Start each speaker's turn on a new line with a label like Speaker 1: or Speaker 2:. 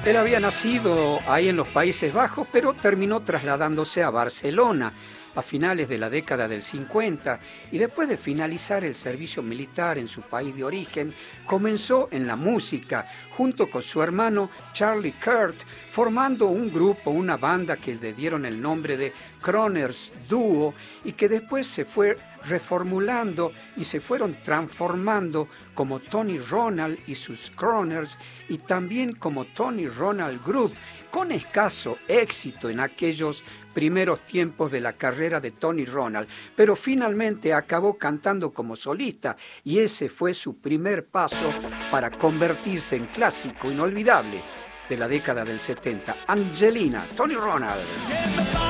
Speaker 1: Él había nacido ahí en los Países Bajos, pero terminó trasladándose a Barcelona a finales de la década del 50 y después de finalizar el servicio militar en su país de origen, comenzó en la música junto con su hermano Charlie Kurt, formando un grupo, una banda que le dieron el nombre de Crooners Duo y que después se fue reformulando y se fueron transformando como Tony Ronald y sus Crooners y también como Tony Ronald Group, con escaso éxito en aquellos primeros tiempos de la carrera de Tony Ronald, pero finalmente acabó cantando como solista y ese fue su primer paso para convertirse en clásico inolvidable de la década del 70. Angelina, Tony Ronald.